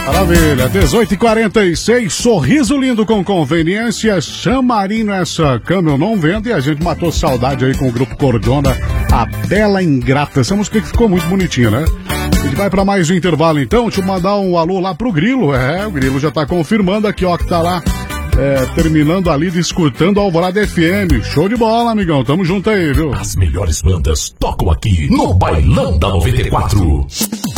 Maravilha, 18h46, sorriso lindo com conveniência, chamarim nessa cama eu não vendo, e a gente matou saudade aí com o grupo Cordona, a Bela Ingrata. Essa música que ficou muito bonitinha, né? A gente vai pra mais um intervalo então, deixa eu mandar um alô lá pro Grilo, o Grilo já tá confirmando aqui, ó, que tá lá, terminando ali, escutando a Alvorada FM. Show de bola, amigão, tamo junto aí, viu? As melhores bandas tocam aqui no Bailão da 94.